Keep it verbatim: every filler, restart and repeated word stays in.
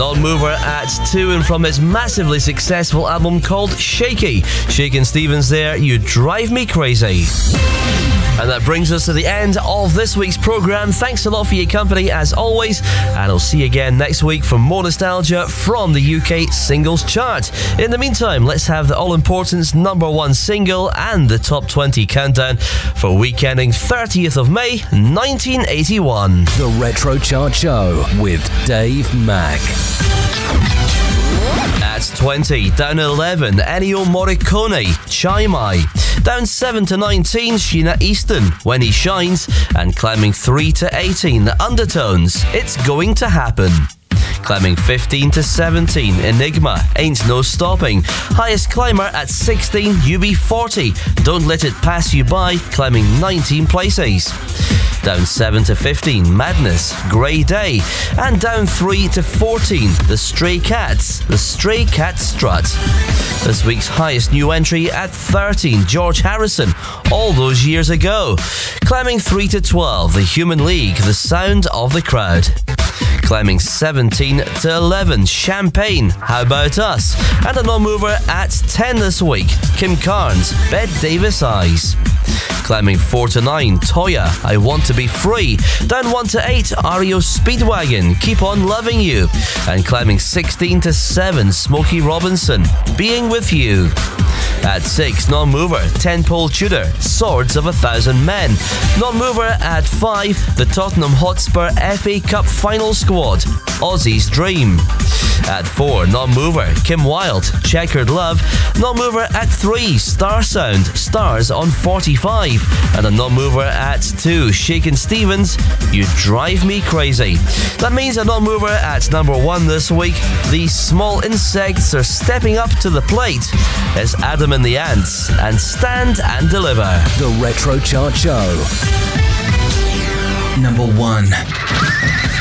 non-mover at two, and from his massively successful album called Shaky, Shakin' Stevens there, You Drive Me Crazy. And that brings us to the end of this week's programme. Thanks a lot for your company as always, and I'll see you again next week for more nostalgia from the U K Singles Chart. In the meantime, let's have the all-important number one single and the top twenty countdown for week ending thirtieth of May nineteen eighty-one. The Retro Chart Show with Dave Mack. At twenty, down eleven, Ennio Morricone, Chai Mai. Down seven to nineteen, Sheena Easton, When He Shines. And climbing three to eighteen, The Undertones, It's Going to Happen. Climbing fifteen to seventeen, Enigma, Ain't No Stopping. Highest climber at sixteen, U B forty, Don't Let It Pass You By, climbing nineteen places. Down seven to fifteen, Madness, Grey Day. And down three to fourteen, The Stray Cats, The Stray Cat Strut. This week's highest new entry at thirteen, George Harrison, All Those Years Ago. Climbing three to twelve, The Human League, The Sound of the Crowd. Climbing seventeen to eleven, Champagne, How About Us. And a non-mover at ten this week, Kim Carnes, Bette Davis Eyes. Climbing four to nine, Toya, I Want to Be Free. Down one to eight, R E O Speedwagon, Keep On Loving You. And climbing sixteen to seven, Smokey Robinson, Being With You. At six, non-mover, ten-pole Tudor, Swords of a Thousand Men. Non-mover at five, the Tottenham Hotspur F A Cup Final Squad, Ozzy's Dream. At four, non-mover, Kim Wilde, Checkered Love. Non-mover at three, Star Sound, Stars on forty-five. And a non-mover at two, Shakin' Stevens, You Drive Me Crazy. That means a non-mover at number one this week. These small insects are stepping up to the plate as Adam and the Ants and Stand and Deliver. The Retro Chart Show. Number one.